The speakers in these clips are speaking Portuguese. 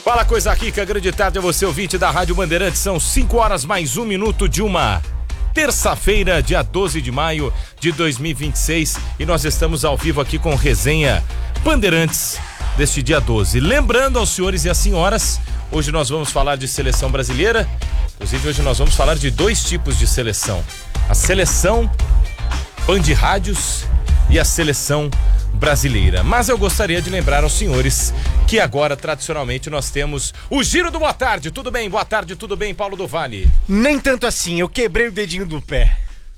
Fala, coisa rica, grande tarde a você, ouvinte da Rádio Bandeirantes. São 5 horas mais 1 minuto de uma terça-feira, dia 12 de maio de 2026. E nós estamos ao vivo aqui com resenha Bandeirantes deste dia 12. Lembrando aos senhores e às senhoras, hoje nós vamos falar de seleção brasileira. Inclusive, hoje nós vamos falar de dois tipos de seleção: a seleção Band Rádios e a seleção brasileira. Mas eu gostaria de lembrar aos senhores que agora, tradicionalmente, nós temos o Giro do Boa Tarde. Tudo bem? Boa tarde, tudo bem, Paulo do Vale? Nem tanto assim, eu quebrei o dedinho do pé.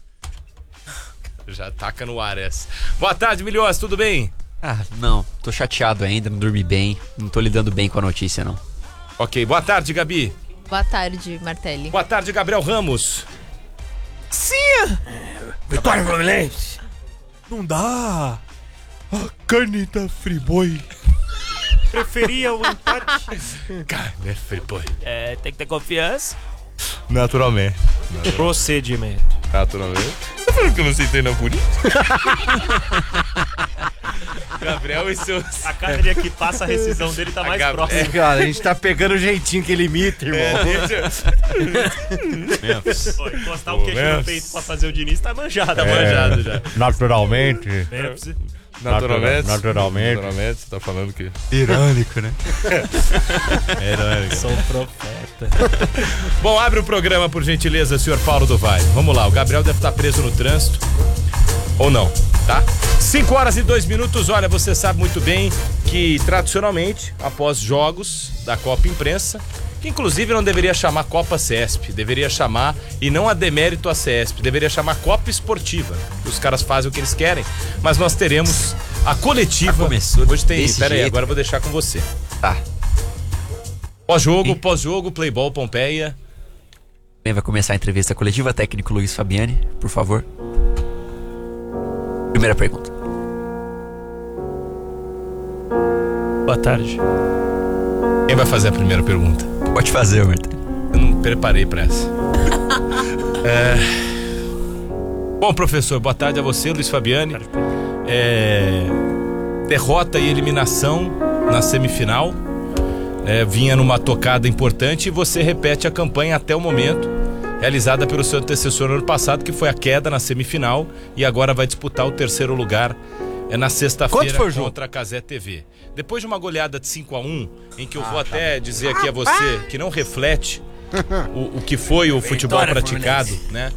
Já taca no ar essa. Boa tarde, Milhões, tudo bem? Não, tô chateado ainda, não dormi bem, não tô lidando bem com a notícia, não. Ok, boa tarde, Gabi. Boa tarde, Martelli. Boa tarde, Gabriel Ramos. Sim! Vitória Fluminense! Não dá! A caneta Friboi. Preferia o empate. Carne Friboi. Tem que ter confiança. Naturalmente. Procedimento. Naturalmente. Tá falando que eu não sei treinar por isso? Gabriel e seus... A cada dia que passa a rescisão dele tá mais próximo. Cara, a gente tá pegando o jeitinho que ele imita, irmão. Pô, encostar o queixo no peito pra fazer o Diniz tá manjado. manjado já. Naturalmente. Naturalmente, você tá falando que... Irônico, né? Sou profeta. Bom, abre o programa, por gentileza, senhor Paulo do Vale. Vamos lá, o Gabriel deve estar preso no trânsito. Ou não, tá? 5 horas e 2 minutos, olha, você sabe muito bem que, tradicionalmente, após jogos da Copa Imprensa, que inclusive não deveria chamar Copa CESP, deveria chamar, e não a demérito a CESP, deveria chamar Copa Esportiva. Os caras fazem o que eles querem, mas nós teremos a coletiva. Hoje tem, pera aí, agora eu vou deixar com você. Tá. Pós-jogo, Playball Pompeia. Bem, vai começar a entrevista coletiva, técnico Luiz Fabiani, por favor. Primeira pergunta. Boa tarde. Quem vai fazer a primeira pergunta? Pode fazer, Marta. Eu não preparei pra essa. Bom, professor, boa tarde a você, Luiz Fabiani. Derrota e eliminação na semifinal. Vinha numa tocada importante e você repete a campanha até o momento realizada pelo seu antecessor no ano passado, que foi a queda na semifinal, e agora vai disputar o terceiro lugar na sexta-feira contra a Cazé TV. Depois de uma goleada de 5-1, em que eu vou até dizer aqui a você que não reflete o que foi o futebol praticado, né,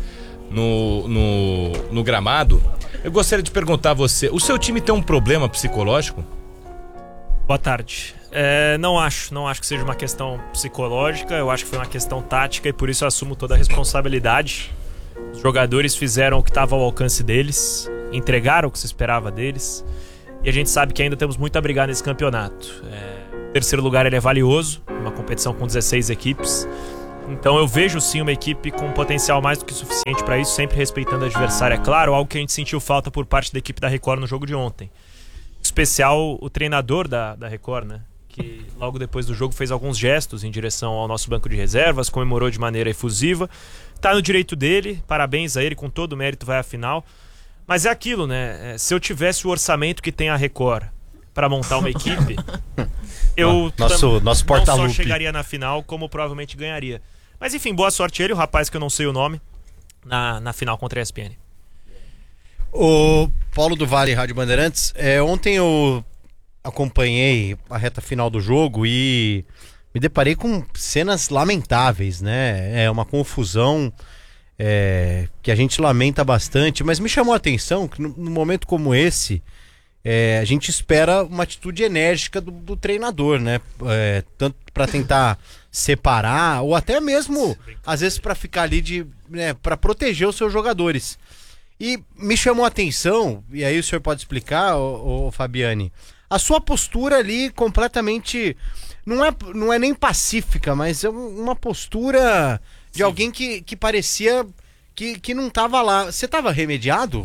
no gramado, eu gostaria de perguntar a você, o seu time tem um problema psicológico? Boa tarde. Não acho que seja uma questão psicológica, eu acho que foi uma questão tática e por isso eu assumo toda a responsabilidade. Os jogadores fizeram o que estava ao alcance deles, entregaram o que se esperava deles e a gente sabe que ainda temos muito a brigar nesse campeonato. O terceiro lugar ele é valioso, uma competição com 16 equipes, então eu vejo sim uma equipe com potencial mais do que suficiente para isso, sempre respeitando o adversário, é claro, algo que a gente sentiu falta por parte da equipe da Record no jogo de ontem. Em especial o treinador da Record, né? Que logo depois do jogo fez alguns gestos em direção ao nosso banco de reservas, comemorou de maneira efusiva. Tá no direito dele, parabéns a ele, com todo o mérito vai à final. Mas é aquilo, né? Se eu tivesse o orçamento que tem a Record para montar uma equipe, eu nosso não só chegaria na final, como provavelmente ganharia. Mas enfim, boa sorte ele, o rapaz que eu não sei o nome, na final contra a ESPN. O Paulo do Vale, Rádio Bandeirantes, ontem eu acompanhei a reta final do jogo e me deparei com cenas lamentáveis, né? É uma confusão que a gente lamenta bastante, mas me chamou a atenção que num momento como esse, a gente espera uma atitude enérgica do treinador, né? Tanto para tentar separar ou até mesmo, às vezes, para ficar ali para proteger os seus jogadores. E me chamou a atenção, e aí o senhor pode explicar, ô Fabiani, a sua postura ali completamente, não é nem pacífica, mas é uma postura de alguém que parecia que não estava lá. Você estava remediado?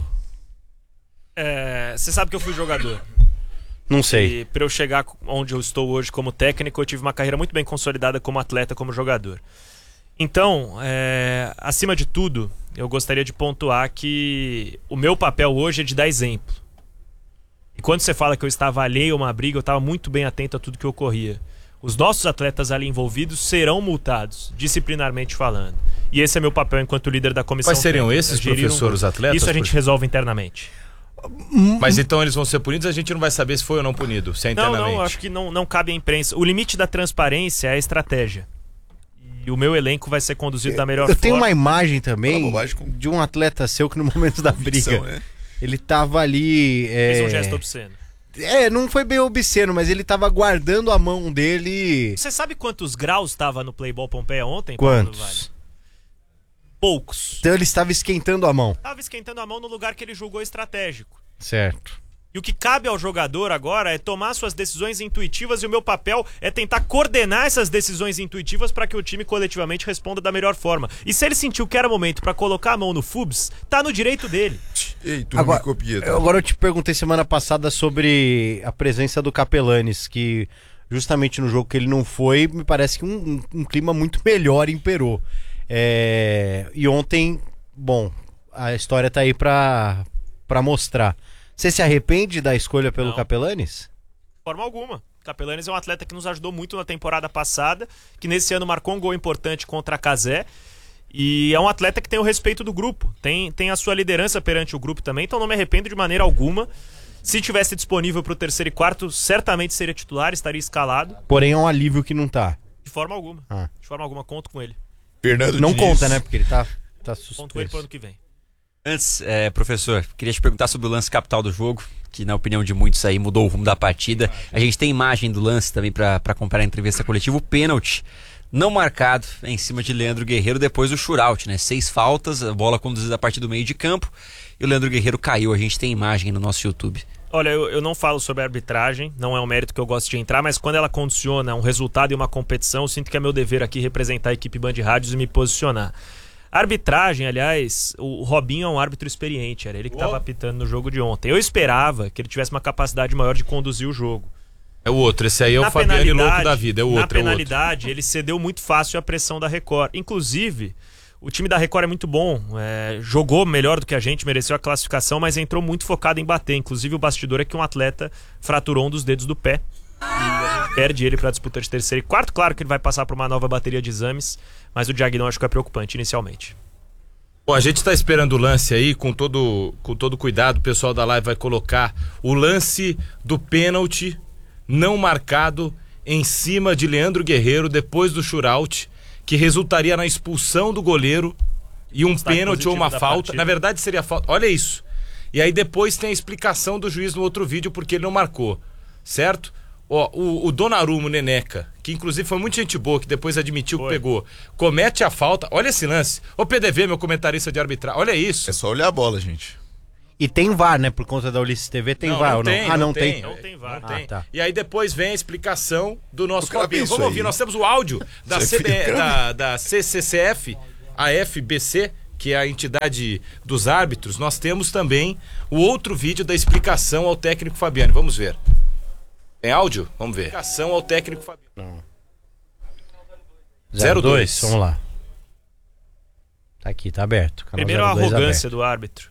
Você sabe que eu fui jogador. Não sei. E para eu chegar onde eu estou hoje como técnico, eu tive uma carreira muito bem consolidada como atleta, como jogador. Então, acima de tudo, eu gostaria de pontuar que o meu papel hoje é de dar exemplo. E quando você fala que eu estava alheio a uma briga, eu estava muito bem atento a tudo que ocorria. Os nossos atletas ali envolvidos serão multados, disciplinarmente falando. E esse é meu papel enquanto líder da comissão. Quais seriam técnica, esses, gerir professor, os atletas? Isso a gente resolve internamente. Mas então eles vão ser punidos, a gente não vai saber se foi ou não punido, se é internamente. Não, acho que não cabe à imprensa. O limite da transparência é a estratégia. E o meu elenco vai ser conduzido da melhor forma. Eu tenho uma imagem também de um atleta seu que no momento da briga, ele tava ali... Fez um gesto obsceno. Não foi bem obsceno, mas ele tava guardando a mão dele... Você sabe quantos graus estava no Playball Pompeia ontem? Quantos? Poucos. Então ele estava esquentando a mão. Estava esquentando a mão no lugar que ele julgou estratégico. Certo. E o que cabe ao jogador agora é tomar suas decisões intuitivas e o meu papel é tentar coordenar essas decisões intuitivas para que o time coletivamente responda da melhor forma. E se ele sentiu que era momento para colocar a mão no FUBS, tá no direito dele. Ei, tu agora, me copia, tá? Agora eu te perguntei semana passada sobre a presença do Capelanes, que justamente no jogo que ele não foi, me parece que um clima muito melhor imperou. E ontem, bom, a história tá aí pra mostrar. Você se arrepende da escolha pelo Capelanes? De forma alguma. Capelanes é um atleta que nos ajudou muito na temporada passada, que nesse ano marcou um gol importante contra a Cazé. E é um atleta que tem o respeito do grupo, tem a sua liderança perante o grupo também, então não me arrependo de maneira alguma. Se tivesse disponível para o terceiro e quarto, certamente seria titular, estaria escalado. Porém é um alívio que não tá. De forma alguma. De forma alguma, conto com ele. Fernando não Diniz. conta, né? Porque ele tá suspenso. Conto com ele pro ano que vem. Antes, professor, queria te perguntar sobre o lance capital do jogo, que na opinião de muitos aí mudou o rumo da partida. A gente tem imagem do lance também para acompanhar a entrevista coletiva. O pênalti não marcado em cima de Leandro Guerreiro depois do shootout, né? 6 faltas, a bola conduzida a partir do meio de campo e o Leandro Guerreiro caiu. A gente tem imagem no nosso YouTube. Olha, eu não falo sobre a arbitragem, não é um mérito que eu gosto de entrar, mas quando ela condiciona um resultado e uma competição, eu sinto que é meu dever aqui representar a equipe Band Rádios e me posicionar. A arbitragem, aliás, o Robinho é um árbitro experiente, era ele que estava apitando no jogo de ontem. Eu esperava que ele tivesse uma capacidade maior de conduzir o jogo. É o outro, esse aí é o Fabiane louco da vida, é o outro. Na penalidade, ele cedeu muito fácil à pressão da Record. Inclusive, o time da Record é muito bom, jogou melhor do que a gente, mereceu a classificação, mas entrou muito focado em bater. Inclusive, o bastidor é que um atleta fraturou um dos dedos do pé. E perde ele para a disputa de terceiro e quarto. Claro que ele vai passar por uma nova bateria de exames, mas o diagnóstico acho que é preocupante inicialmente. Bom, a gente está esperando o lance aí, com todo cuidado, o pessoal da live vai colocar o lance do pênalti não marcado em cima de Leandro Guerreiro depois do shootout, que resultaria na expulsão do goleiro e um pênalti ou uma falta. Na verdade seria falta, olha isso. E aí depois tem a explicação do juiz no outro vídeo porque ele não marcou, certo? O Donnarumma, o Neneca, que inclusive foi muito gente boa, que depois admitiu que pegou, comete a falta. Olha esse lance. Ô PDV, meu comentarista de arbitragem, olha isso. É só olhar a bola, gente. E tem VAR, né? Por conta da Ulisses TV tem VAR ou não? Não tem VAR. Não tem. Tá. E aí depois vem a explicação do nosso Robinho. Vamos ouvir, nós temos o áudio da CCCF, a FBC, que é a entidade dos árbitros. Nós temos também o outro vídeo da explicação ao técnico Fabiano. Vamos ver. Tem áudio? Vamos ver. Explicação ao técnico Fabiano. 02, vamos lá. Tá aqui, tá aberto. Primeiro a arrogância do árbitro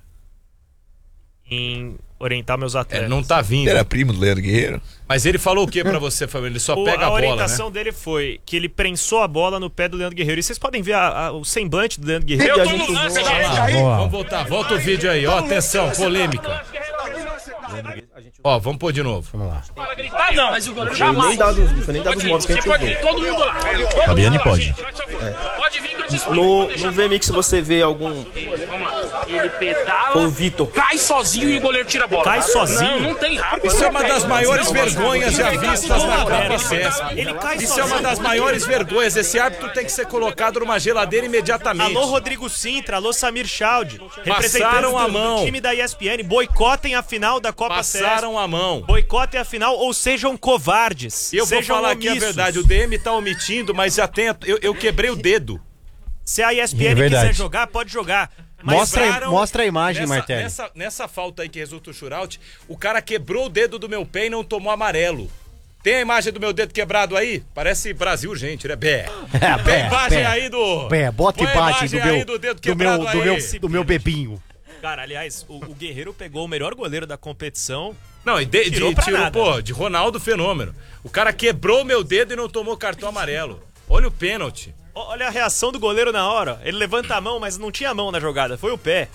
em orientar meus atletas. Não tá vindo. Era primo do Leandro Guerreiro. Mas ele falou o que pra você, Fabiano? Ele só pega a bola, né? A orientação dele foi que ele prensou a bola no pé do Leandro Guerreiro. E vocês podem ver o semblante do Leandro Guerreiro. Eu tô no lance aí. Vamos voltar, volta o vídeo aí, ó. Atenção, polêmica. Ó, vamos pôr de novo. Vamos lá. Para gritar, não. Mas o goleiro jamais. Não foi nem dado os modos que a gente usou. Todo mundo lá. Fabiane pode. Pode vir que eu te No VMix você vê algum... Ele pedala. O Vitor. Cai sozinho e o goleiro tira a bola. Cai sozinho? Não tem rápido. Isso é uma das maiores vergonhas já vistas na Copa CESP. Ele cai Isso é uma das maiores vergonhas. Esse árbitro tem que ser colocado numa geladeira imediatamente. Alô, Rodrigo Sintra, alô, Samir Chaldi. Passaram a mão. Do time da ESPN, boicotem a final da Copa Passaram a mão. Boicotem a final ou sejam covardes. Eu vou falar aqui a verdade, o DM tá omitindo, mas já tem. Eu quebrei o dedo. Se a ESPN quiser jogar, pode jogar. Mas mostra a imagem, Martelli. Nessa falta aí que resulta o shootout, o cara quebrou o dedo do meu pé e não tomou amarelo. Tem a imagem do meu dedo quebrado aí? Parece Brasil, gente, né? Tem a imagem aí do... Bota imagem do dedo do quebrado meu bebinho. Cara, aliás, o Guerreiro pegou o melhor goleiro da competição. Não, e tirou, pô, de Ronaldo Fenômeno. O cara quebrou o meu dedo e não tomou cartão amarelo. Olha o pênalti. Olha a reação do goleiro na hora. Ele levanta a mão, mas não tinha mão na jogada, foi o pé.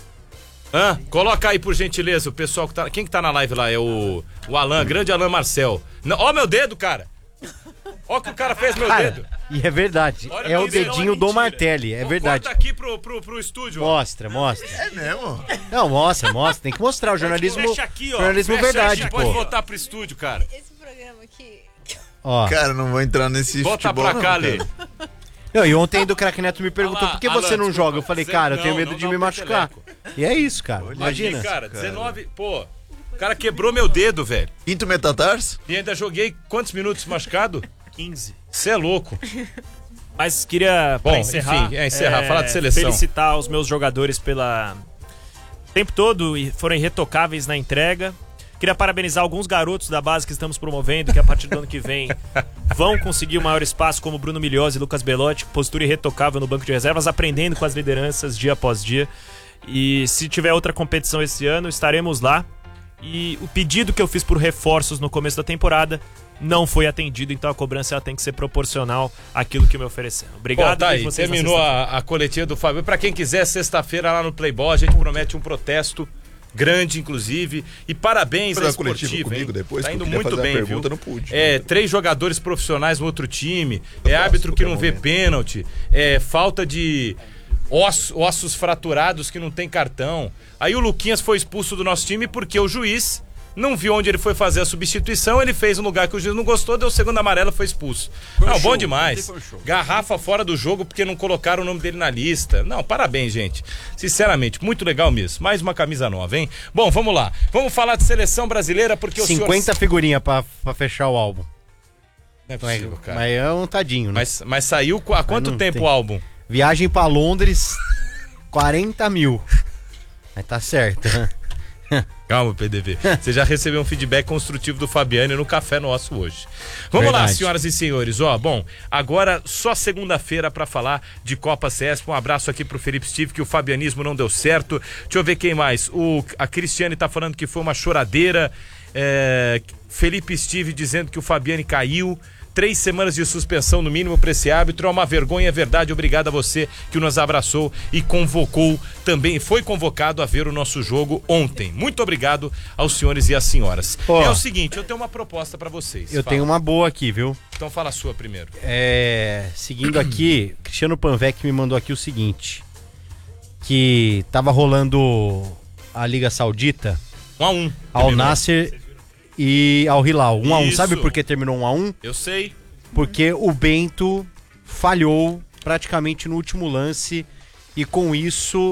Coloca aí, por gentileza, o pessoal que tá... Quem que tá na live lá? É o Alan, grande Alan Marcel. Ó meu dedo, cara. Ó o que o cara fez meu dedo. E é verdade. Olha, é o mas não é dedinho do mentira. Martelli, é verdade. Corta aqui pro estúdio. Mostra. É mesmo? Não, mostra. Tem que mostrar o jornalismo. Fecha aqui, ó. Jornalismo Fecha, verdade, gente, pô. pode voltar pro estúdio, cara. Esse programa aqui. Ó. Cara, não vou entrar nesse Volta futebol, pra não, cá, cara. Lê. Não, e ontem do Craque Neto me perguntou Olha lá, por que você Alan, não desculpa. joga. Eu falei, cara, eu tenho medo de não me dá um machucar. peteleco. E é isso, cara. Imagina. Aqui, cara, 19... Pô, o cara quebrou meu dedo, velho. Quinto metatarso? E ainda joguei quantos minutos machucado? 15. Você é louco. Mas queria, pra Bom, encerrar, enfim, falar de seleção. felicitar os meus jogadores pela... O tempo todo e foram irretocáveis na entrega. Queria parabenizar alguns garotos da base que estamos promovendo, que a partir do ano que vem vão conseguir o maior espaço, como Bruno Milhose e Lucas Belotti, postura irretocável no banco de reservas, aprendendo com as lideranças dia após dia. E se tiver outra competição esse ano, estaremos lá. E o pedido que eu fiz por reforços no começo da temporada não foi atendido, então a cobrança ela tem que ser proporcional àquilo que me ofereceram. Obrigado. Bom, tá vejo aí, vocês na terminou sexta-feira. a coletiva do Fábio. Pra quem quiser, sexta-feira lá no Playboy, a gente promete um protesto grande, inclusive. E parabéns Fazer à uma coletiva Esportiva, comigo hein? depois, Tá que eu indo queria muito fazer bem, uma pergunta, viu? não pude. 3 jogadores profissionais no outro time, árbitro que qualquer não vê momento. pênalti, falta de ossos fraturados que não tem cartão. Aí o Luquinhas foi expulso do nosso time porque o juiz não viu onde ele foi fazer a substituição, ele fez um lugar que o juiz não gostou, deu o segundo amarelo e foi expulso. Não, bom demais. Garrafa fora do jogo porque não colocaram o nome dele na lista. Não, parabéns, gente. Sinceramente, muito legal mesmo. Mais uma camisa nova, hein? Bom, vamos lá. Vamos falar de seleção brasileira porque o 50 figurinhas pra fechar o álbum. Não é possível, cara. Mas é um tadinho, né? Mas saiu há quanto não tempo tem. o álbum? Viagem pra Londres, 40 mil. Mas tá certo. Calma, PDV. Você já recebeu um feedback construtivo do Fabiano no Café Nosso hoje. Vamos lá, Verdade. senhoras e senhores. Bom, agora só segunda-feira pra falar de Copa CESP. Um abraço aqui pro Felipe Steve, que o fabianismo não deu certo. Deixa eu ver quem mais. A Cristiane tá falando que foi uma choradeira. Felipe Steve dizendo que o Fabiane caiu. 3 semanas de suspensão no mínimo para esse árbitro, é uma vergonha, é verdade. Obrigado a você que nos abraçou e convocou também, foi convocado a ver o nosso jogo ontem. Muito obrigado aos senhores e às senhoras. É o seguinte, eu tenho uma proposta para vocês. Eu Fala. tenho uma boa aqui, viu? Então fala a sua primeiro. Seguindo aqui, Cristiano Panvec me mandou aqui o seguinte, que tava rolando a Liga Saudita, 1-1. Al Nasser e Al Hilal, 1-1. Isso. Sabe por que terminou 1-1? Eu sei. Porque o Bento falhou praticamente no último lance e com isso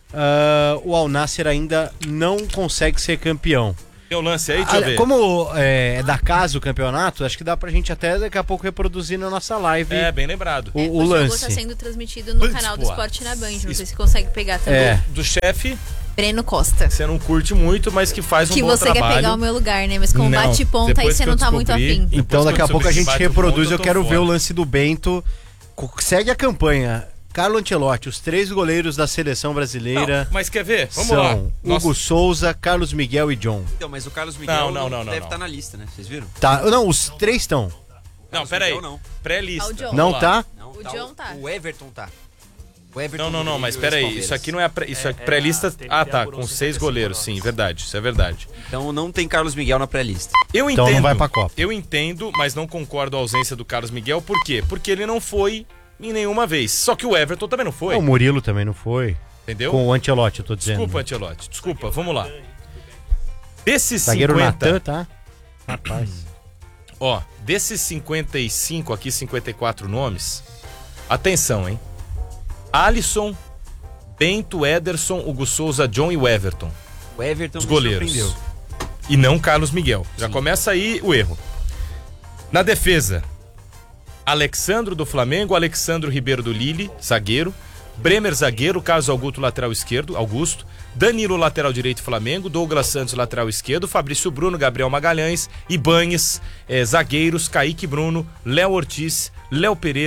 o Al Nasser ainda não consegue ser campeão. Tem um lance aí, deixa eu ver. Como é da casa o campeonato, acho que dá pra gente até daqui a pouco reproduzir na nossa live Bem lembrado. o jogo lance. tá sendo transmitido no Putz, canal do pô. Esporte na Band. Não sei se consegue pegar também. Do chefe, Breno Costa. você não curte muito, mas que faz um Que bom você trabalho. quer pegar o meu lugar, né? Mas como Não, bate ponta aí depois você que não eu tá muito descobri- afim. Então Depois daqui que a eu pouco a soube gente que bate o reproduz, ponto, eu eu tô quero ver fora. o lance do Bento. Segue a campanha. Carlo Ancelotti, os 3 goleiros da seleção brasileira Não, mas quer ver? Vamos lá. são Nossa. Hugo Souza, Carlos Miguel e John. Então, mas o Carlos Miguel Não. deve não. estar na lista, né? Vocês viram? Tá, não, os 3 estão. Não, Carlos peraí. Miguel, não. Pré-lista. Ah, o John. Vamos Não lá. tá? Não, O John tá. O Everton tá. O Everton Não, mas do peraí, Palmeiras. isso aqui não é isso é pré-lista. tem Ah, que ter tá, a com Borussia 6 goleiros, sim, nomes. verdade, isso é verdade. Então não tem Carlos Miguel na pré-lista. Eu Então entendo. não vai pra Copa. Eu entendo, mas não concordo a ausência do Carlos Miguel, por quê? Porque ele não foi em nenhuma vez. Só que o Everton também não foi, O Murilo também não foi. entendeu? Com o Ancelotti, eu tô dizendo. Desculpa, Ancelotti, desculpa, vamos lá. Desses Zagueiro 50, Natan, tá? Rapaz. desses 55 aqui, 54 nomes, atenção, hein? Alisson, Bento, Ederson, Hugo Souza, John e o Everton. O Everton Os me goleiros. surpreendeu. E não Carlos Miguel. Já começa aí o erro. Na defesa, Alexandro do Flamengo, Alexandro Ribeiro do Lille, zagueiro. Bremer, zagueiro. Carlos Augusto, lateral esquerdo. Augusto. Danilo, lateral direito, Flamengo. Douglas Santos, lateral esquerdo. Fabrício Bruno, Gabriel Magalhães. Ibañez, zagueiros. Kaique Bruno, Léo Ortiz, Léo Pereira,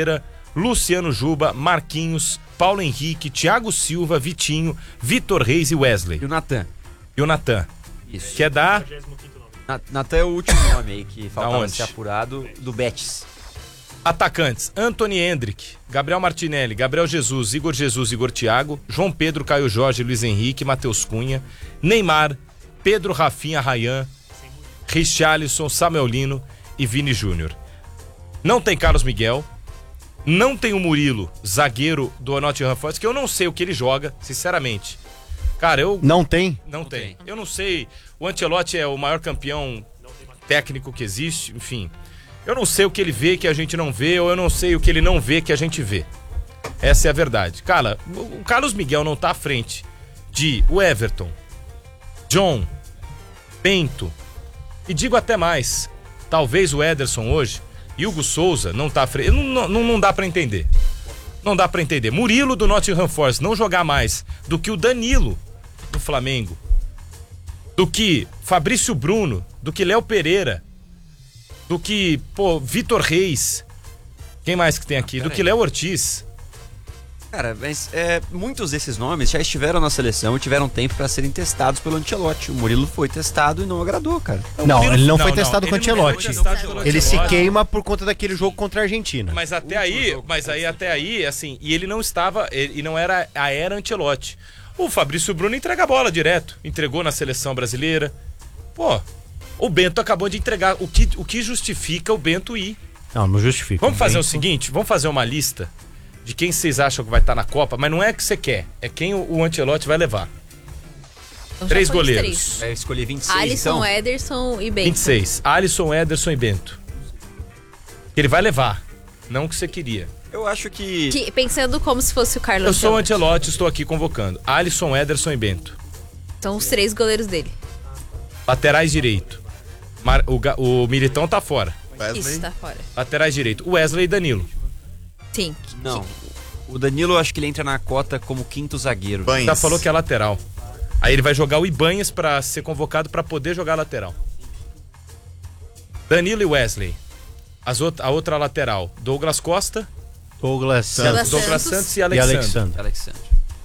Luciano Juba, Marquinhos, Paulo Henrique, Thiago Silva, Vitinho, Vitor Reis e Wesley. E o Natan. E o Natan. Isso. Que é da... Natan é o último nome aí que faltava onde? ser apurado, do Betis. Atacantes: Anthony Hendrick, Gabriel Martinelli, Gabriel Jesus, Igor Thiago, João Pedro, Caio Jorge, Luiz Henrique, Matheus Cunha, Neymar, Pedro, Rafinha, Ryan, Richarlison, Samuel Lino e Vini Júnior. Não tem Carlos Miguel, não tem o Murilo, zagueiro do Nottingham Forest, que eu não sei o que ele joga, sinceramente. Cara, eu... Não tem? Não tem. Eu não sei. O Ancelotti é o maior campeão técnico que existe, enfim. Eu não sei o que ele vê que a gente não vê, ou eu não sei o que ele não vê que a gente vê. Essa é a verdade. Cara, o Carlos Miguel não tá à frente de o Everton, John, Bento, e digo até mais, talvez o Ederson hoje, e Hugo Souza não tá à frente. Não dá pra entender. Não dá pra entender. Murilo do Nottingham Forest não jogar mais do que o Danilo do Flamengo, do que Fabrício Bruno, do que Léo Pereira, do que, Vitor Reis. Quem mais que tem aqui? Do que Léo Ortiz. Cara, mas muitos desses nomes já estiveram na seleção e tiveram tempo pra serem testados pelo Ancelotti. O Murilo foi testado e não agradou, cara. Não, Murilo- ele não não, foi não, testado com o ele não foi Ancelotti. testado pelo Ele se Ancelotti. queima por conta daquele jogo contra a Argentina. Mas até aí, assim, e ele não estava, e não era a era Ancelotti. O Fabrício Bruno entrega a bola direto, entregou na seleção brasileira. O Bento acabou de entregar, o que justifica o Bento ir. Não justifica. Vamos fazer o seguinte, vamos fazer uma lista de quem vocês acham que vai estar na Copa, mas não é que você quer, é quem o Ancelotti vai levar. Então já 3 foi os goleiros. três. Vai escolher 26, Alisson, então. Ederson e Bento. 26. Alisson, Ederson e Bento. Ele vai levar, não o que você queria. Eu acho que... Pensando como se fosse o Carlos Eu sou o Ancelotti. Ancelotti, estou aqui convocando Alisson, Ederson e Bento. São os 3 goleiros dele. Laterais direito. O Militão tá fora. Wesley. Isso, tá fora. Laterais direito. Wesley e Danilo. Sim. Não. O Danilo, eu acho que ele entra na cota como quinto zagueiro. Banhas. Já falou que é lateral. Aí ele vai jogar o Ibanhas pra ser convocado pra poder jogar lateral. Danilo e Wesley. A outra lateral. Douglas Costa, Douglas Santos Douglas Santos Santos e e Alexandre. Alexandre. Alexandre.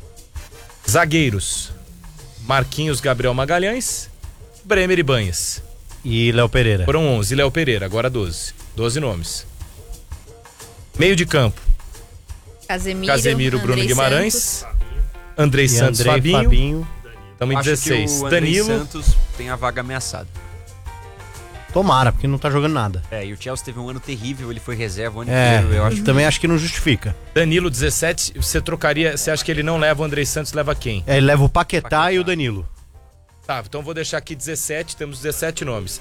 Zagueiros. Marquinhos, Gabriel Magalhães, Bremer e Banhas. E Léo Pereira. Foram 11. Léo Pereira, agora 12. 12 nomes. Meio de campo. Casemiro, Bruno Andrei Guimarães, Santos. Andrei E Santos, Andrei, Fabinho. Estamos em Acho 16. que o Andrei Danilo. Santos tem a vaga ameaçada. Tomara, porque não tá jogando nada. E o Chelsea teve um ano terrível, ele foi reserva o ano inteiro, eu acho. Também acho que não justifica. Danilo, 17. Você trocaria. Você acha que ele não leva o Andrei Santos? Leva quem? Ele leva o Paquetá e o Danilo. Tá, então vou deixar aqui 17. Temos 17 nomes.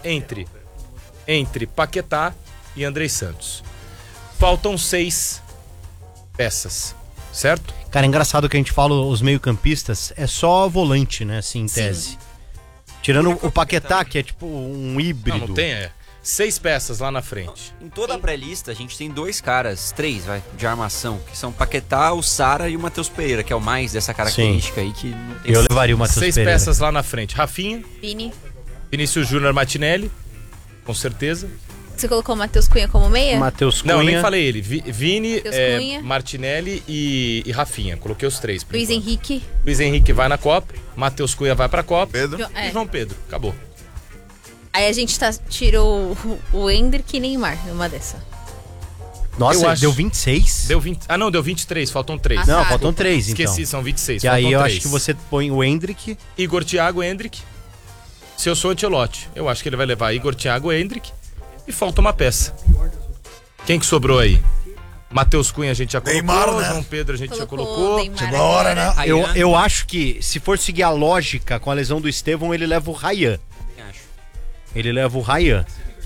Entre Paquetá e Andrei Santos. Faltam 6 peças. Certo? Cara, é engraçado que a gente fala os meio-campistas, é só volante, né, assim, em tese. Tirando o Paquetá, que é tipo um híbrido. Não tem, 6 peças lá na frente. Em toda a pré-lista, a gente tem 2 caras, 3, de armação, que são o Paquetá, o Sara e o Matheus Pereira, que é o mais dessa característica aí que não tem. Eu levaria o Matheus 6 Pereira. peças lá na frente. Rafinha, Vini. Vinícius Júnior, Martinelli, com certeza. Você colocou o Matheus Cunha como meia? Matheus Cunha. Não, nem falei ele. Vini, Matheus Cunha. Martinelli e Rafinha. Coloquei os 3. Luiz Henrique. Luiz Henrique vai na Copa, Matheus Cunha vai pra Copa Pedro. e João Pedro. Acabou. Aí a gente tirou o Hendrick e Neymar numa dessa. Nossa, Eu acho- deu 26? Deu 20. Ah, não, deu 23, faltam 3. Ah, Não, tá. faltam 3, então. Esqueci, são 26. E aí faltam eu 3. acho que você põe o Hendrick. Igor, Thiago, Hendrick. Se eu sou o Ancelotti, eu acho que ele vai levar Igor, Thiago, Hendrick. E falta uma peça. Quem que sobrou aí? Matheus Cunha a gente já colocou. Neymar, né? João Pedro a gente já Colocou colocou. Neymar Chegou a hora, agora. né? Eu acho que, se for seguir a lógica com a lesão do Estevão, ele leva o Ryan. Acho. Ele leva o Ryan.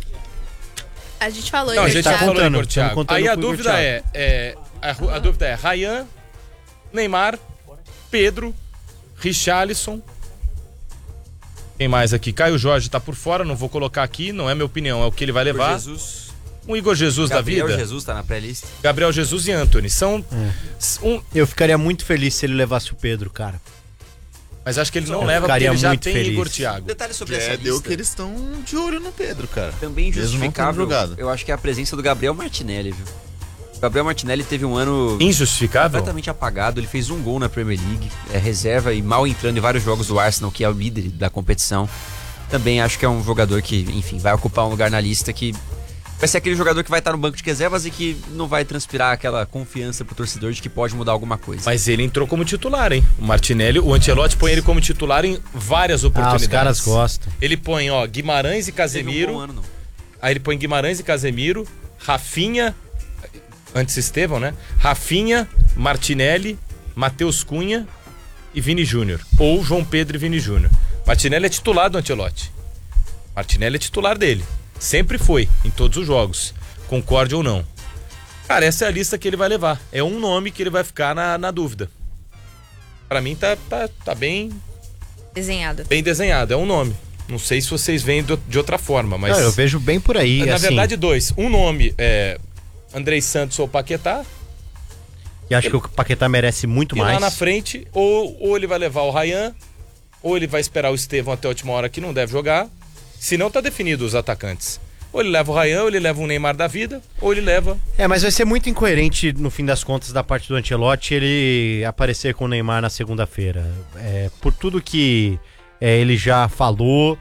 A gente falou Não, a Igor gente tá já Thiago. falou contando, Igor, Thiago. estamos contando Aí a com o Igor dúvida Thiago. a dúvida é Ryan, Neymar, Pedro, Richarlison. Quem mais aqui? Caio Jorge tá por fora, não vou colocar aqui, não é minha opinião, é o que ele vai levar. Jesus. Um Igor Jesus Gabriel da vida. Jesus tá na pré-lista. Gabriel Jesus e Anthony. São Eu ficaria muito feliz se ele levasse o Pedro, cara. mas acho que ele não Eu leva porque ficaria ele já muito tem feliz. Igor Thiago. Detalhe sobre essa Deu lista. que eles estão de olho no Pedro, cara. Também Mesmo não tendo justificável, jogado. eu acho que é a presença do Gabriel Martinelli, viu? O Gabriel Martinelli teve um ano Injustificável? completamente apagado. Ele fez um gol na Premier League, é reserva e mal entrando em vários jogos do Arsenal, que é o líder da competição. Também acho que é um jogador que, enfim, vai ocupar um lugar na lista que vai ser aquele jogador que vai estar no banco de reservas e que não vai transpirar aquela confiança pro torcedor de que pode mudar alguma coisa. Mas ele entrou como titular, hein? O Martinelli, o Ancelotti põe ele como titular em várias oportunidades. Os caras gostam. Ele põe, ó, Guimarães e Casemiro. Teve um bom ano, não. Aí ele põe Guimarães e Casemiro, Rafinha, antes Estevão, né? Rafinha, Martinelli, Matheus Cunha e Vini Júnior. Ou João Pedro e Vini Júnior. Martinelli é titular do Ancelotti. Martinelli é titular dele. Sempre foi, em todos os jogos. Concorde ou não. Cara, essa é a lista que ele vai levar. É um nome que ele vai ficar na dúvida. Pra mim tá bem Desenhado. bem desenhado. É um nome. Não sei se vocês veem de outra forma, mas... Não, eu vejo bem por aí. Na assim, verdade, dois. Um nome é Andrei Santos ou Paquetá. E acho que o Paquetá merece muito E mais. lá na frente, ou ele vai levar o Ryan, ou ele vai esperar o Estevão até a última hora que não deve jogar. Se não, tá definido os atacantes. Ou ele leva o Ryan, ou ele leva um Neymar da vida, ou ele leva... Mas vai ser muito incoerente, no fim das contas, da parte do Ancelotti, ele aparecer com o Neymar na segunda-feira. Por tudo que ele já falou,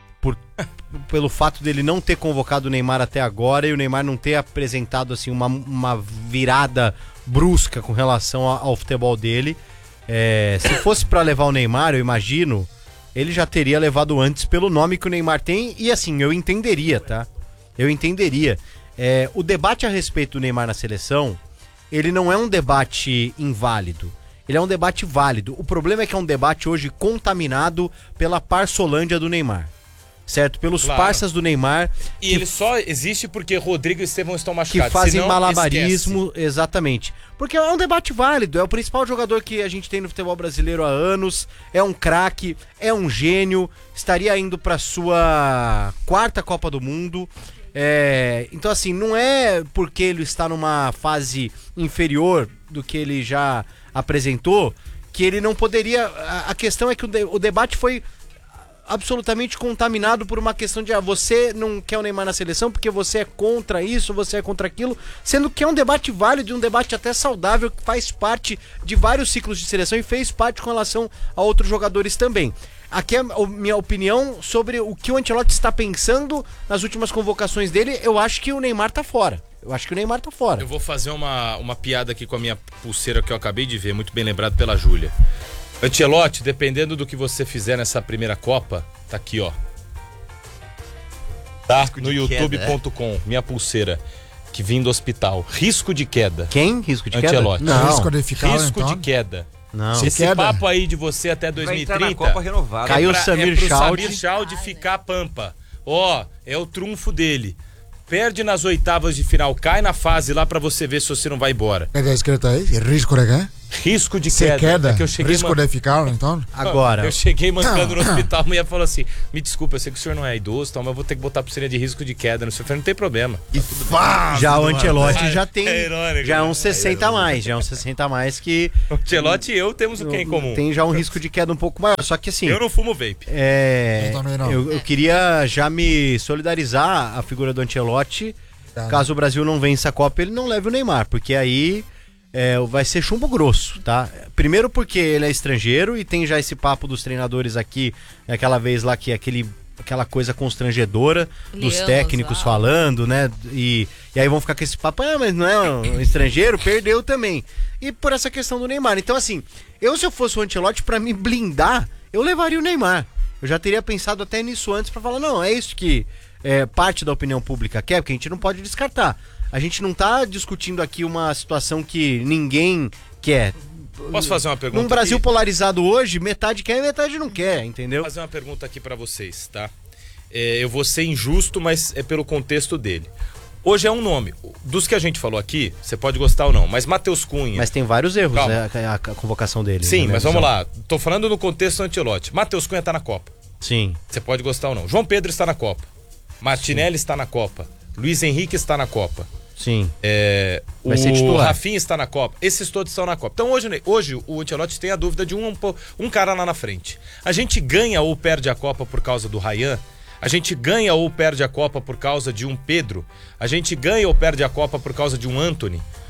pelo fato dele não ter convocado o Neymar até agora e o Neymar não ter apresentado assim, uma virada brusca com relação ao futebol dele. Se fosse pra levar o Neymar, eu imagino, ele já teria levado antes pelo nome que o Neymar tem. E assim, eu entenderia, tá? Eu entenderia. O debate a respeito do Neymar na seleção, ele não é um debate inválido. Ele é um debate válido. O problema é que é um debate hoje contaminado pela parçolândia do Neymar. Certo? Pelos parças do Neymar. E ele só existe porque Rodrigo e Estevão estão machucados. Que fazem senão, malabarismo, esquece. Exatamente. Porque é um debate válido, é o principal jogador que a gente tem no futebol brasileiro há anos, é um craque, é um gênio, estaria indo para sua 4ª Copa do Mundo. Então assim, não é porque ele está numa fase inferior do que ele já apresentou que ele não poderia... A questão é que o debate foi absolutamente contaminado por uma questão de você não quer o Neymar na seleção porque você é contra isso, você é contra aquilo, sendo que é um debate válido e um debate até saudável que faz parte de vários ciclos de seleção e fez parte com relação a outros jogadores também. Aqui é a minha opinião sobre o que o Ancelotti está pensando nas últimas convocações dele. Eu acho que o Neymar tá fora. Eu vou fazer uma piada aqui com a minha pulseira que eu acabei de ver, muito bem lembrado pela Júlia. Ancelotti, dependendo do que você fizer nessa primeira Copa, tá aqui, ó. Tá? No youtube.com, minha pulseira, que vim do hospital. Risco de queda. Quem? Risco de Ancelotti. queda? Não. Risco de queda. Não. Esse papo aí de você até Vai 2030... entrar na Copa renovado. Caiu o Samir Chaldi. Samir Chaldi ficar pampa. Ó, é o trunfo dele. Perde nas oitavas de final, cai na fase lá pra você ver se você não vai embora. O que está escrito aí? Risco de quê? Risco de Se queda. queda? É que eu cheguei Risco de ficar, então? Agora. Eu cheguei mancando no hospital, a mulher falou assim: me desculpa, eu sei que o senhor não é idoso, mas eu vou ter que botar a pulseira de risco de queda. Não sei, não tem problema. Já o Ancelotti já tem. irônico, Já é uns 60 a mais. Já é uns 60 a mais que. O Ancelotti e eu temos o que em comum? Tem já um risco de queda um pouco maior. Só que assim. Eu não fumo vape. Eu também não. Eu queria já me solidarizar a figura do Ancelotti. Caso o Brasil não vença a Copa, ele não leve o Neymar, porque aí vai ser chumbo grosso, tá? Primeiro porque ele é estrangeiro e tem já esse papo dos treinadores aqui, aquela vez lá que aquela coisa constrangedora dos técnicos falando, né? E aí vão ficar com esse papo, mas não é um estrangeiro, perdeu também. E por essa questão do Neymar. Então assim, se eu fosse o Ancelotti, pra me blindar, eu levaria o Neymar. Eu já teria pensado até nisso antes pra falar, não, é isso que parte da opinião pública quer, porque a gente não pode descartar. A gente não tá discutindo aqui uma situação que ninguém quer. Posso fazer uma pergunta? Num Brasil aqui? polarizado hoje, metade quer e metade não quer, entendeu? Vou fazer uma pergunta aqui pra vocês, tá? Eu vou ser injusto, mas é pelo contexto dele. Hoje é um nome. Dos que a gente falou aqui, você pode gostar ou não, mas Matheus Cunha... Mas tem vários erros, né, a convocação dele. Sim, né, mas vamos lá. Tô falando no contexto Ancelotti. Matheus Cunha tá na Copa. Sim. Você pode gostar ou não. João Pedro está na Copa. Martinelli está na Copa. Luiz Henrique está na Copa. Sim. Vai ser o titular. Rafinha está na Copa. Esses todos estão na Copa. Então hoje o Ancelotti tem a dúvida de um cara lá na frente. A gente ganha ou perde a Copa por causa do Ryan? A gente ganha ou perde a Copa por causa de um Pedro? A gente ganha ou perde a Copa por causa de um Antony?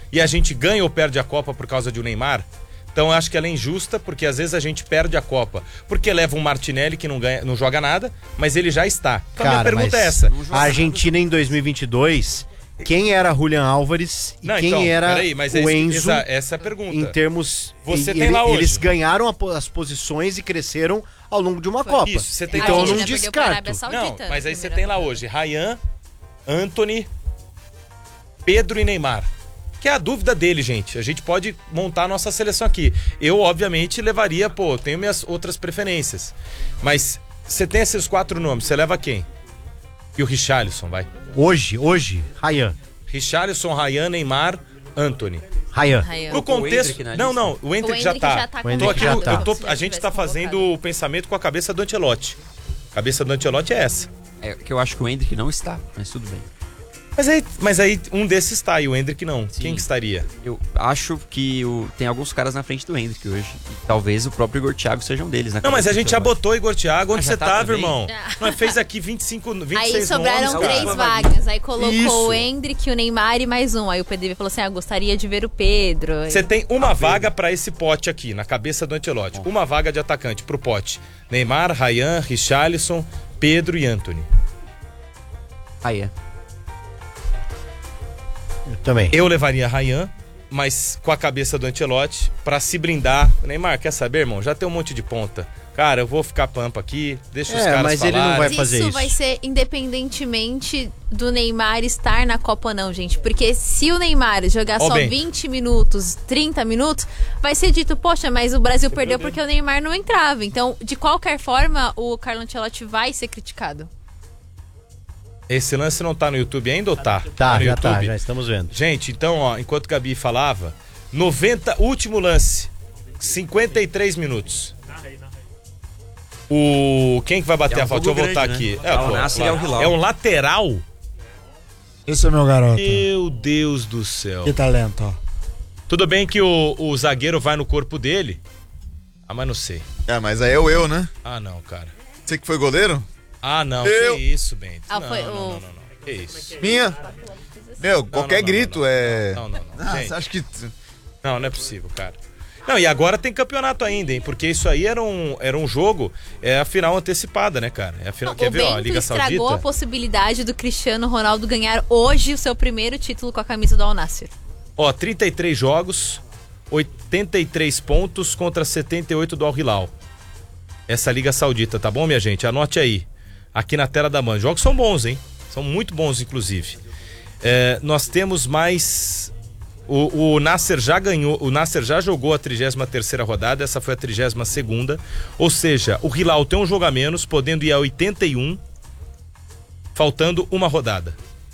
e a gente ganha ou perde a Copa por causa de um Neymar, então eu acho que ela é injusta, porque às vezes a gente perde a Copa porque leva um Martinelli que não joga nada, mas ele já está. Então a minha pergunta é essa. A Argentina em 2022, quem era Julián Álvares e quem era o Enzo? Essa é a pergunta. Em termos... Você tem lá hoje. Eles ganharam as posições e cresceram ao longo de uma Copa. Isso, você tem então eu não Argentina perdeu pra Arábia descarto. Saudita, Não, mas aí você primeira tem lá rodada. hoje Ryan, Antony, Pedro e Neymar. Que é a dúvida dele, gente. A gente pode montar a nossa seleção aqui. Eu, obviamente, levaria, tenho minhas outras preferências. Mas você tem esses 4 nomes, você leva quem? E o Richarlison, vai. Hoje, Ryan. Richarlison, Ryan, Neymar, Antony. Ryan. No contexto... Não, o Endrick já tá. O Endrick já tá. A gente tá fazendo o pensamento com a cabeça do Ancelotti. A cabeça do Ancelotti é essa. É que eu acho que o Endrick não está, mas tudo bem. Mas aí um desses está e o Endrick não. Sim. Quem que estaria? Eu acho que tem alguns caras na frente do Endrick hoje. E talvez o próprio Igor Thiago seja um deles. Não, mas a gente já botou Igor Thiago. Onde já você tá tava, também? irmão? Nós fez aqui 26 Aí sobraram nomes, 3 cara. vagas. Aí colocou Isso. o Endrick, o Neymar e mais um. Aí o PDB falou assim: gostaria de ver o Pedro. Você tem uma vaga pra esse pote aqui, na cabeça do Ancelotti. Uma vaga de atacante pro pote. Neymar, Ryan, Richarlison, Pedro e Antony. Aí é. Eu também. Eu levaria Ryan, mas com a cabeça do Ancelotti, pra se blindar. Neymar, quer saber, irmão? Já tem um monte de ponta. Cara, eu vou ficar pampa aqui, deixa os caras mas falarem. ele não vai Mas fazer isso isso. vai ser independentemente do Neymar estar na Copa ou não, gente. Porque se o Neymar jogar só bem. 20 minutos, 30 minutos, vai ser dito, poxa, mas o Brasil perdeu porque o Neymar não entrava. Então, de qualquer forma, o Carlo Ancelotti vai ser criticado. Esse lance não tá no YouTube ainda ou tá? Tá, no já YouTube? tá, já estamos vendo. Gente, então, ó, enquanto Gabi falava, último lance, 53 minutos. Quem que vai bater É um a falta? Deixa eu jogo voltar grande, aqui. né? Al Nassr e Al Hilal. É um lateral? Esse é meu garoto. Meu Deus do céu. Que talento, ó. Tudo bem que o zagueiro vai no corpo dele. Ah, mas não sei. Mas aí é o eu, né? Ah, não, cara. Você que foi goleiro? Ah, não. Eu. Que isso, Bento. Ah, Não, foi não. o- Que isso. Minha? Meu, qualquer grito é... Não. Ah, Gente, você acha que... não é possível, cara. Não, e agora tem campeonato ainda, hein? Porque isso aí era um jogo, a final antecipada, né, cara? É a final, O quer ver, ó, a Bento Liga estragou a Saudita. possibilidade do Cristiano Ronaldo ganhar hoje o seu primeiro título com a camisa do Al Nassr. Ó, 33 jogos, 83 pontos contra 78 do Al Hilal. Essa Liga Saudita, tá bom, minha gente? Anote aí, aqui na tela da Band. Os jogos são bons, hein? São muito bons, inclusive. Nós temos mais... O Nassr já ganhou, o Nassr já jogou a 33ª rodada, essa foi a 32ª. Ou seja, o Hilal tem um jogo a menos, podendo ir a 81, faltando uma rodada.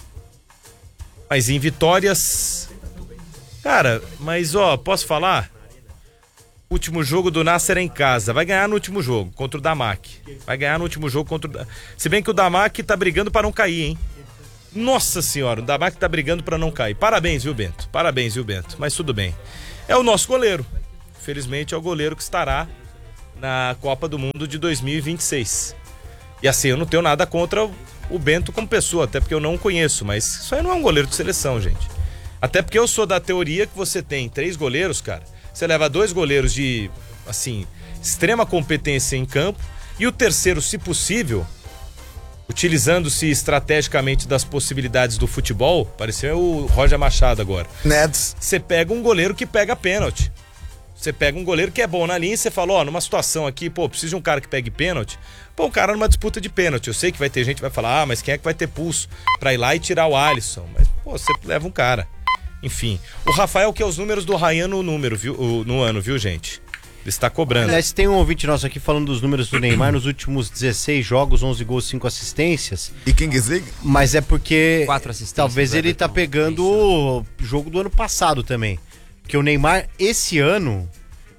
Mas em vitórias... Cara, mas ó, posso falar? Último jogo do Nassr é em casa. Vai ganhar no último jogo, contra o Damak. Vai ganhar no último jogo contra o... Se bem que o Damak tá brigando para não cair, hein? Nossa senhora, o Damak tá brigando para não cair. Parabéns, viu, Bento? Parabéns, viu, Bento? Mas tudo bem. É o nosso goleiro. Felizmente é o goleiro que estará na Copa do Mundo de 2026. E assim, eu não tenho nada contra o Bento como pessoa, até porque eu não o conheço, mas isso aí não é um goleiro de seleção, gente. Até porque eu sou da teoria que você tem 3 goleiros, cara. Você leva 2 goleiros de, assim, extrema competência em campo e o terceiro, se possível, utilizando-se estrategicamente das possibilidades do futebol, pareceu o Roger Machado agora. Neds. Você pega um goleiro que pega pênalti. Você pega um goleiro que é bom na linha e você fala, ó, numa situação aqui, preciso de um cara que pegue pênalti. O cara numa disputa de pênalti. Eu sei que vai ter gente que vai falar, mas quem é que vai ter pulso pra ir lá e tirar o Alisson? Mas, você leva um cara. Enfim, o Rafael quer os números do Ryan no ano, viu, gente? Ele está cobrando. Aliás, tem um ouvinte nosso aqui falando dos números do Neymar nos últimos 16 jogos, 11 gols, 5 assistências. E Kings League? Mas é porque 4 assistências. talvez ele tá pegando o jogo do ano passado também. Porque o Neymar, esse ano,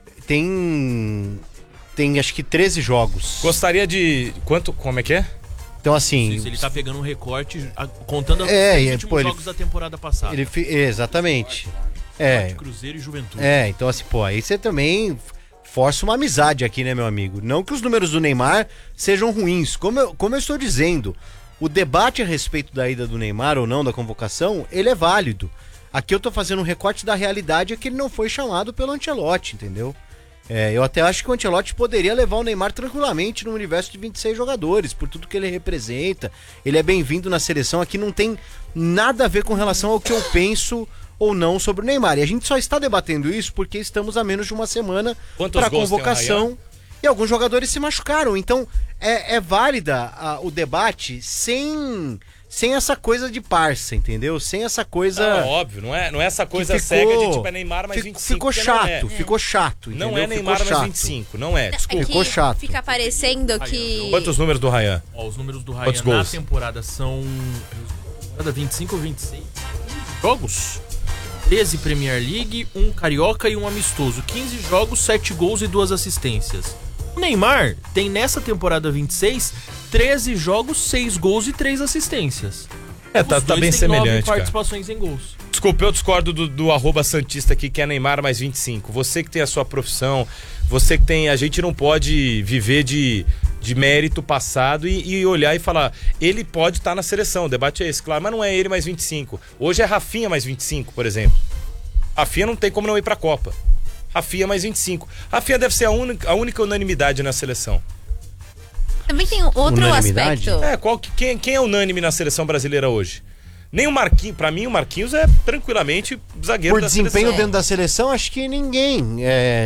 tem acho que 13 jogos. Gostaria de... Como é que é? Então, assim... Ele tá pegando um recorte, contando os últimos jogos da temporada passada. Exatamente. Cruzeiro e Juventude. Então assim, aí você também força uma amizade aqui, né, meu amigo? Não que os números do Neymar sejam ruins. Como eu estou dizendo, o debate a respeito da ida do Neymar ou não, da convocação, ele é válido. Aqui eu tô fazendo um recorte da realidade, é que ele não foi chamado pelo Ancelotti, entendeu? Eu até acho que o Ancelotti poderia levar o Neymar tranquilamente no universo de 26 jogadores, por tudo que ele representa. Ele é bem-vindo na seleção. Aqui não tem nada a ver com relação ao que eu penso ou não sobre o Neymar. E a gente só está debatendo isso porque estamos a menos de uma semana para a convocação e alguns jogadores se machucaram. Então é válida o debate sem essa coisa de parça, entendeu? Sem essa coisa... óbvio, não é essa coisa cega de tipo Neymar mais 25. Ficou chato, entendeu? Não é Neymar mais 25, não é. Desculpa. Ficou chato. Fica parecendo que... Quantos números do Ryan? Os números do Ryan na temporada são... Temporada 25 ou 26? Jogos? 13 Premier League, 1 Carioca e 1 amistoso. 15 jogos, 7 gols e 2 assistências. O Neymar tem nessa temporada 26 13 jogos, 6 gols e 3 assistências. Tá bem semelhante, 9 participações em gols. Desculpa, eu discordo do @santista aqui, que é Neymar mais 25. Você que tem a sua profissão, você que tem... A gente não pode viver de mérito passado e olhar e falar, ele pode estar na seleção, o debate é esse, claro, mas não é ele mais 25. Hoje é Rafinha mais 25, por exemplo. Rafinha não tem como não ir pra Copa. Rafinha mais 25. Rafinha deve ser a única unanimidade na seleção. Também tem outro aspecto. Quem é unânime na seleção brasileira hoje? Nem o Marquinhos. Pra mim, o Marquinhos é tranquilamente zagueiro da seleção. Por desempenho dentro da seleção, acho que ninguém.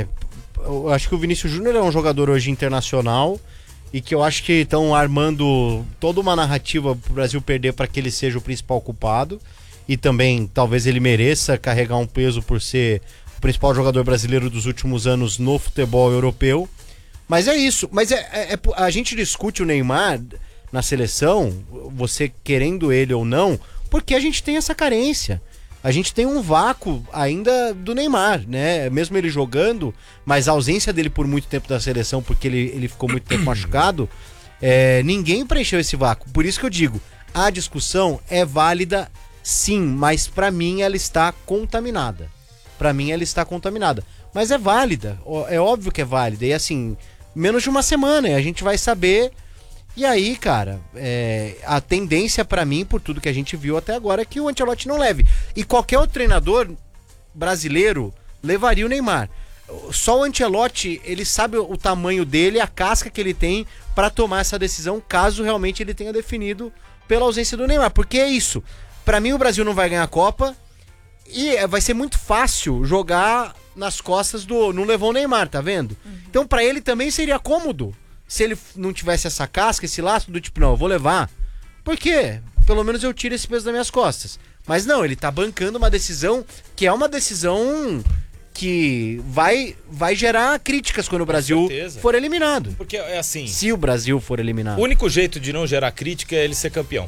Eu acho que o Vinícius Júnior é um jogador hoje internacional e que eu acho que estão armando toda uma narrativa pro Brasil perder para que ele seja o principal culpado. E também, talvez ele mereça carregar um peso por ser o principal jogador brasileiro dos últimos anos no futebol europeu. Mas é isso. Mas a gente discute o Neymar na seleção, você querendo ele ou não, porque a gente tem essa carência. A gente tem um vácuo ainda do Neymar, né? Mesmo ele jogando, mas a ausência dele por muito tempo da seleção, porque ele ficou muito tempo machucado, ninguém preencheu esse vácuo. Por isso que eu digo, a discussão é válida sim, mas pra mim ela está contaminada. Mas é válida, é óbvio que é válida. E assim, menos de uma semana, a gente vai saber. E aí, cara, a tendência pra mim, por tudo que a gente viu até agora, é que o Ancelotti não leve. E qualquer outro treinador brasileiro levaria o Neymar. Só o Ancelotti, ele sabe o tamanho dele, a casca que ele tem pra tomar essa decisão, caso realmente ele tenha definido pela ausência do Neymar. Porque é isso. Pra mim, o Brasil não vai ganhar a Copa e vai ser muito fácil jogar nas costas do... Não levou o Neymar, tá vendo? Então, pra ele também seria cômodo se ele não tivesse essa casca, esse laço do tipo, não, eu vou levar. Por quê? Pelo menos eu tiro esse peso das minhas costas. Mas não, ele tá bancando uma decisão que é uma decisão que vai gerar críticas quando o Brasil for eliminado. Porque é assim... Se o Brasil for eliminado. O único jeito de não gerar crítica é ele ser campeão.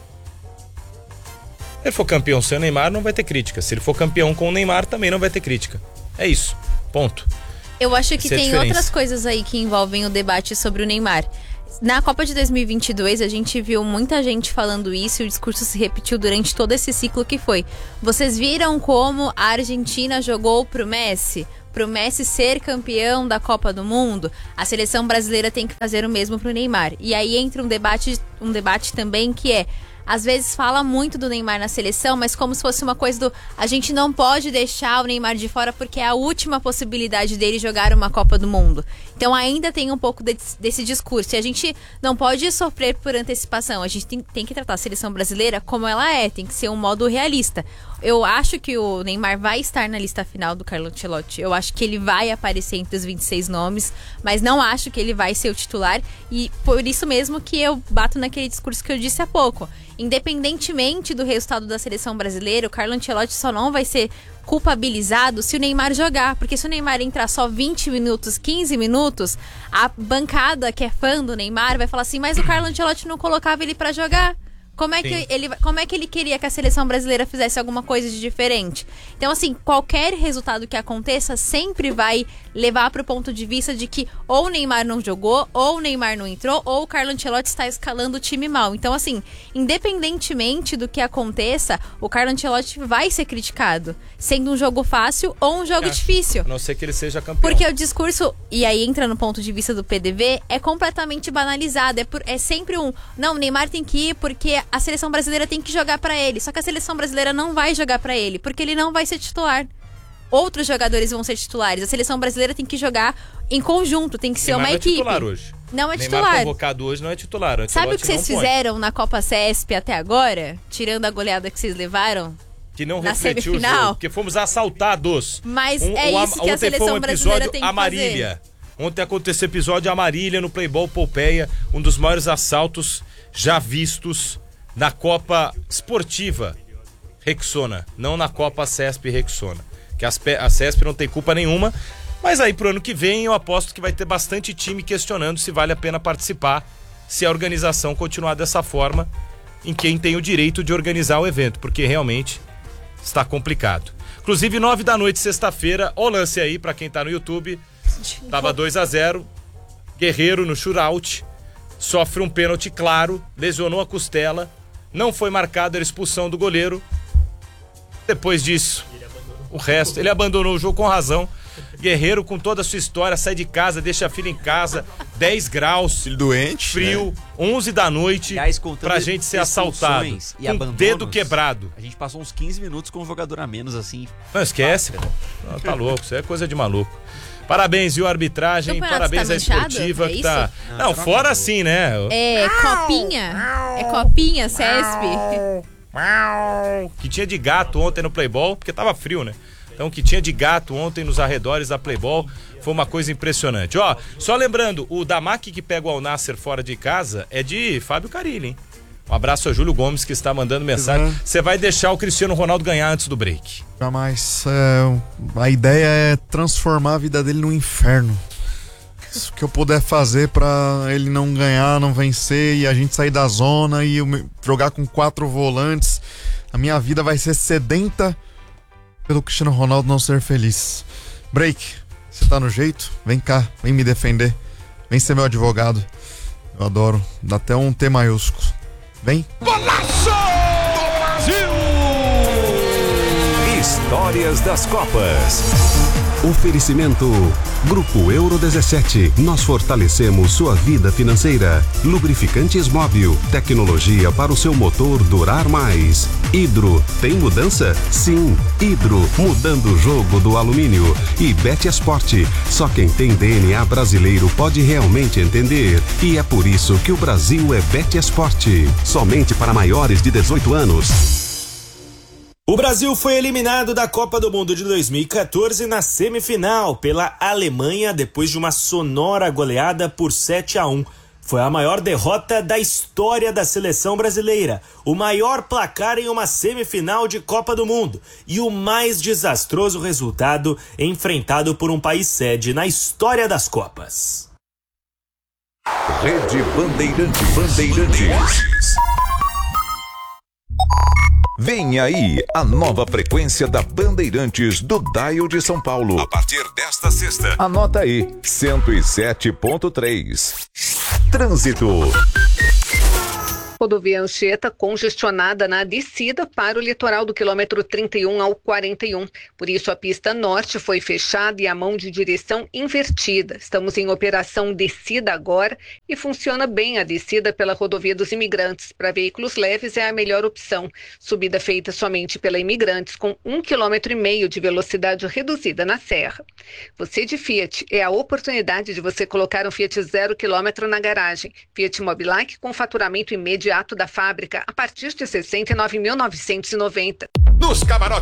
Se ele for campeão sem o Neymar, não vai ter crítica. Se ele for campeão com o Neymar, também não vai ter crítica. É isso. Ponto. Eu acho que tem outras coisas aí que envolvem o debate sobre o Neymar. Na Copa de 2022, a gente viu muita gente falando isso e o discurso se repetiu durante todo esse ciclo que foi. Vocês viram como a Argentina jogou pro Messi ser campeão da Copa do Mundo? A seleção brasileira tem que fazer o mesmo pro Neymar. E aí entra um debate também que é... Às vezes fala muito do Neymar na seleção, mas como se fosse uma coisa do... A gente não pode deixar o Neymar de fora porque é a última possibilidade dele jogar uma Copa do Mundo. Então ainda tem um pouco desse discurso. E a gente não pode sofrer por antecipação. A gente tem que tratar a seleção brasileira como ela é. Tem que ser um modo realista. Eu acho que o Neymar vai estar na lista final do Carlo Ancelotti. Eu acho que ele vai aparecer entre os 26 nomes, mas não acho que ele vai ser o titular. E por isso mesmo que eu bato naquele discurso que eu disse há pouco. Independentemente do resultado da seleção brasileira, o Carlo Ancelotti só não vai ser culpabilizado se o Neymar jogar, porque se o Neymar entrar só 20 minutos, 15 minutos, a bancada que é fã do Neymar vai falar assim, mas o Carlo Ancelotti não colocava ele pra jogar. Como é que ele queria que a seleção brasileira fizesse alguma coisa de diferente? Então, assim, qualquer resultado que aconteça sempre vai levar para o ponto de vista de que ou o Neymar não jogou, ou o Neymar não entrou, ou o Carlo Ancelotti está escalando o time mal. Então, assim, independentemente do que aconteça, o Carlo Ancelotti vai ser criticado, sendo um jogo fácil ou um jogo difícil. A não ser que ele seja campeão. Porque o discurso, e aí entra no ponto de vista do PDV, é completamente banalizado. É sempre não, o Neymar tem que ir porque a seleção brasileira tem que jogar pra ele. Só que a seleção brasileira não vai jogar pra ele, porque ele não vai ser titular. Outros jogadores vão ser titulares. A seleção brasileira tem que jogar em conjunto, tem que ser uma equipe. Não é titular hoje. Não é Neymar titular. Convocado hoje não é titular. Sabe o que vocês fizeram na Copa CESP até agora? Tirando a goleada que vocês levaram? Que não na refletiu semifinal? o jogo, porque fomos assaltados. Mas é isso que a seleção brasileira tem que Amarília. Ontem aconteceu episódio Amarília no Playboy Pompeia, um dos maiores assaltos já vistos na Copa Esportiva Rexona, não na Copa CESP Rexona. Que a CESP não tem culpa nenhuma, mas aí pro ano que vem eu aposto que vai ter bastante time questionando se vale a pena participar, se a organização continuar dessa forma, em quem tem o direito de organizar o evento, porque realmente está complicado. Inclusive 21h, sexta-feira, o lance aí pra quem tá no YouTube, tava 2-0, Guerreiro no shootout, sofre um pênalti claro, lesionou a costela, não foi marcado, era expulsão do goleiro. Depois disso, o resto, ele abandonou o jogo com razão. Guerreiro, com toda a sua história, sai de casa, deixa a filha em casa, 10 graus, doente, frio, né? 11 da noite, Aliás, pra gente ser assaltado, e com o dedo quebrado. A gente passou uns 15 minutos com um jogador a menos, assim. Não esquece, pô. Não, tá louco, isso é coisa de maluco. Parabéns, viu, arbitragem, parabéns à esportiva que tá... Não, fora assim, né? É copinha? É copinha, CESP? Que tinha de gato ontem no Playboy, porque tava frio, né? Então, que tinha de gato ontem nos arredores da Playboy, foi uma coisa impressionante. Ó, só lembrando, o Damac que pega o Al Nassr fora de casa é de Fábio Carilli, hein? Um abraço a Júlio Gomes, que está mandando mensagem. Você vai deixar o Cristiano Ronaldo ganhar antes do break? Jamais. A ideia é transformar a vida dele num inferno. O que eu puder fazer pra ele não ganhar, não vencer e a gente sair da zona e jogar com 4 volantes, a minha vida vai ser sedenta pelo Cristiano Ronaldo não ser feliz. Break, você tá no jeito? Vem cá, vem me defender. Vem ser meu advogado. Eu adoro. Dá até um T maiúsculo. Vem. Golaço do Brasil! Histórias das Copas. Oferecimento Grupo Euro 17. Nós fortalecemos sua vida financeira. Lubrificantes Móbil. Tecnologia para o seu motor durar mais. Hidro. Tem mudança? Sim. Hidro. Mudando o jogo do alumínio. E Bet Esporte. Só quem tem DNA brasileiro pode realmente entender. E é por isso que o Brasil é Bet Esporte. Somente para maiores de 18 anos. O Brasil foi eliminado da Copa do Mundo de 2014 na semifinal pela Alemanha depois de uma sonora goleada por 7-1. Foi a maior derrota da história da seleção brasileira, o maior placar em uma semifinal de Copa do Mundo e o mais desastroso resultado enfrentado por um país sede na história das Copas. Rede Bandeirantes. Vem aí a nova frequência da Bandeirantes do Dial de São Paulo. A partir desta sexta. Anota aí, 107.3. Trânsito. Rodovia Anchieta congestionada na descida para o litoral do quilômetro 31 ao 41. Por isso, a pista norte foi fechada e a mão de direção invertida. Estamos em operação descida agora e funciona bem a descida pela rodovia dos Imigrantes. Para veículos leves é a melhor opção. Subida feita somente pela Imigrantes com 1,5 km de velocidade reduzida na serra. Você de Fiat, é a oportunidade de você colocar um Fiat 0 km na garagem. Fiat Mobilac com faturamento imediato da fábrica a partir de R$ 69.990. Nos camarotes